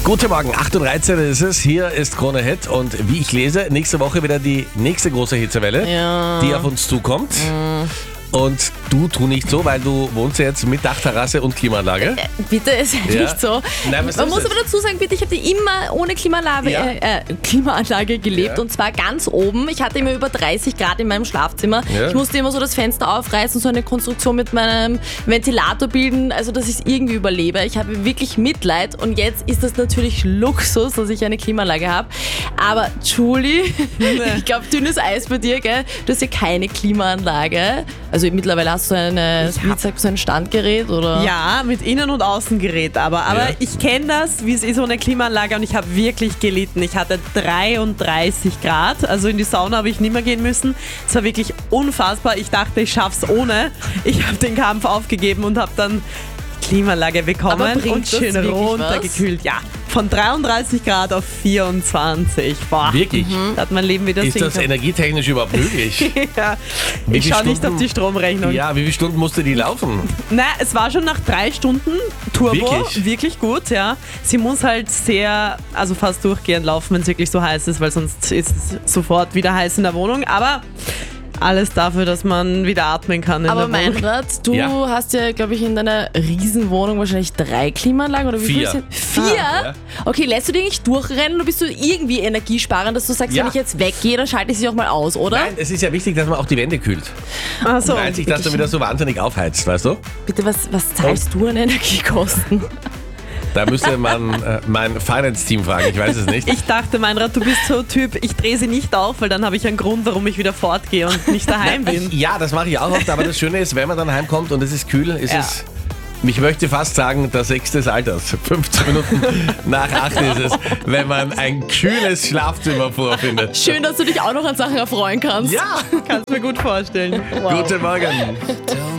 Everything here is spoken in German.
Guten Morgen, 8.13 Uhr ist es. Hier ist Krone Hit und wie ich lese, nächste Woche wieder die nächste große Hitzewelle, die auf uns zukommt. Und tu nicht so, weil du wohnst ja jetzt mit Dachterrasse und Klimaanlage. Bitte, ist ja nicht so. Nein, was Man ist muss das? aber dazu sagen, bitte, ich habe immer ohne Klimaanlage gelebt und zwar ganz oben. Ich hatte immer über 30 Grad in meinem Schlafzimmer. Ja. Ich musste immer so das Fenster aufreißen, so eine Konstruktion mit meinem Ventilator bilden, also dass ich es irgendwie überlebe. Ich habe wirklich Mitleid und jetzt ist das natürlich Luxus, dass ich eine Klimaanlage habe. Aber Julie, ich glaube, dünnes Eis bei dir, gell? Du hast ja keine Klimaanlage. Also mittlerweile hast du so ein Standgerät, oder? Ja, mit Innen- und Außengerät, aber Ja. ich kenne das, wie es ist ohne Klimaanlage und ich habe wirklich gelitten. Ich hatte 33 Grad, also in die Sauna habe ich nicht mehr gehen müssen. Es war wirklich unfassbar. Ich dachte, ich schaff's ohne. Ich habe den Kampf aufgegeben und habe dann Klimaanlage bekommen Aber bringt und das schön wirklich runtergekühlt. Ja, von 33 Grad auf 24. Boah, Wirklich? da hat mein Leben wieder Ist das sinken. energietechnisch überhaupt möglich? Ja. Wie Ich viele schaue nicht Stunden- auf die Stromrechnung. Ja, wie viele Stunden musste die laufen? Nein, es war schon nach 3 Stunden Turbo. Wirklich? Gut, ja. Sie muss halt also fast durchgehend laufen, wenn es wirklich so heiß ist, weil sonst ist es sofort wieder heiß in der Wohnung. Aber alles dafür, dass man wieder atmen kann in Aber der Wohnung. Meinrad, du Ja. hast ja, glaube ich, in deiner Riesenwohnung wahrscheinlich 3 Klimaanlagen oder wie 4. viele sind? 4? ja. Okay, lässt du die nicht durchrennen oder bist du irgendwie energiesparend, dass du sagst, Ja. wenn ich jetzt weggehe, dann schalte ich sie auch mal aus, oder? Nein, es ist ja wichtig, dass man auch die Wände kühlt. Ach so. Nein, sich, dass du wieder so wahnsinnig aufheizt, weißt du? Bitte, was zahlst du an Energiekosten? Da müsste man mein Finance-Team fragen, ich weiß es nicht. Ich dachte, Meinrad, du bist so ein Typ, ich drehe sie nicht auf, weil dann habe ich einen Grund, warum ich wieder fortgehe und nicht daheim bin. Ja, das mache ich auch oft, aber das Schöne ist, wenn man dann heimkommt und es ist kühl, ist Ja. es, ich möchte fast sagen, der 6. des Alters. 15 Minuten nach 8 ist es, wenn man ein kühles Schlafzimmer vorfindet. Schön, dass du dich auch noch an Sachen erfreuen kannst. Ja, Kannst mir gut vorstellen. guten Morgen.